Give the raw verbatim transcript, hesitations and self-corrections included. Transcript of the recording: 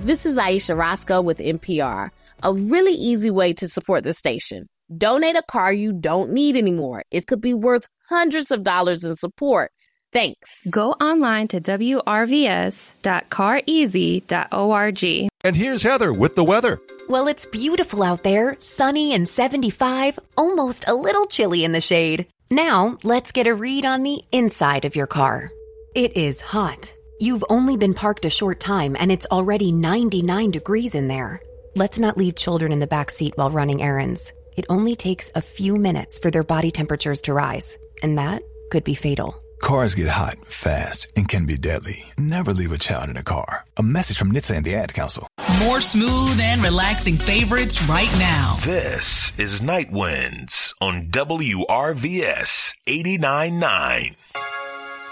This is Aisha Roscoe with N P R. A really easy way to support the station. Donate a car you don't need anymore. It could be worth hundreds of dollars in support. Thanks. Go online to w r v s dot car easy dot org. And here's Heather with the weather. Well, it's beautiful out there, sunny and seventy-five, almost a little chilly in the shade. Now, let's get a read on the inside of your car. It is hot. You've only been parked a short time and it's already ninety-nine degrees in there. Let's not leave children in the back seat while running errands. It only takes a few minutes for their body temperatures to rise, and that could be fatal. Cars get hot, fast, and can be deadly. Never leave a child in a car. A message from N H T S A and the Ad Council. More smooth and relaxing favorites right now. This is Night Winds on W R V S eighty-nine point nine.